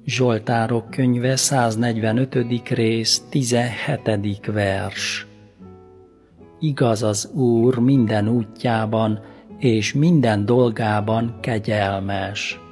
Zsoltárok könyve 145. rész 17. vers. Igaz az Úr minden útjában, és minden dolgában kegyelmes.